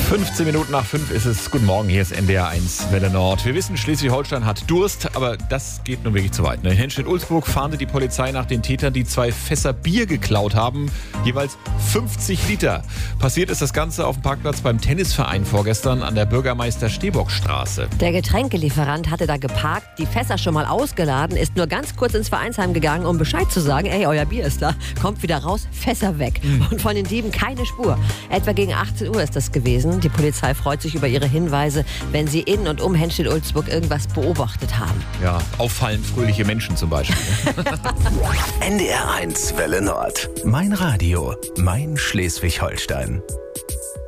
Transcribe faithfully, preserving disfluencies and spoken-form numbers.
fünfzehn Minuten nach fünf ist es. Guten Morgen, hier ist N D R eins Welle Nord. Wir wissen, Schleswig-Holstein hat Durst, aber das geht nun wirklich zu weit. In Henstedt-Ulzburg fahndet die Polizei nach den Tätern, die zwei Fässer Bier geklaut haben, jeweils fünfzig Liter. Passiert ist das Ganze auf dem Parkplatz beim Tennisverein vorgestern an der Bürgermeister-Stehbock-Straße. Der Getränkelieferant hatte da geparkt, die Fässer schon mal ausgeladen, ist nur ganz kurz ins Vereinsheim gegangen, um Bescheid zu sagen, ey, euer Bier ist da, kommt wieder raus, Fässer weg. Mhm. Und von den Dieben keine Spur. Etwa gegen achtzehn Uhr ist das gewesen. Die Polizei freut sich über ihre Hinweise, wenn sie in und um Henstedt-Ulzburg irgendwas beobachtet haben. Ja, auffallend fröhliche Menschen zum Beispiel. N D R eins Welle Nord. Mein Radio, mein Schleswig-Holstein.